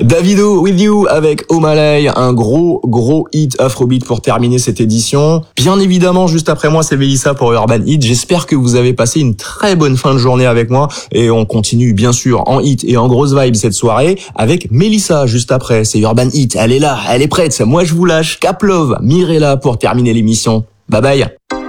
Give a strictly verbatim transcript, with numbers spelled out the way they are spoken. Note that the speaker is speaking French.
Davido with you avec O'Malley, un gros gros hit afrobeat pour terminer cette édition. Bien évidemment, juste après moi, c'est Mélissa pour Urban Hit. J'espère que vous avez passé une très bonne fin de journée avec moi et on continue bien sûr en hit et en grosse vibe cette soirée avec Mélissa juste après. C'est Urban Hit, elle est là, elle est prête. Moi je vous lâche. Cap Love, Mirella pour terminer l'émission. Bye bye.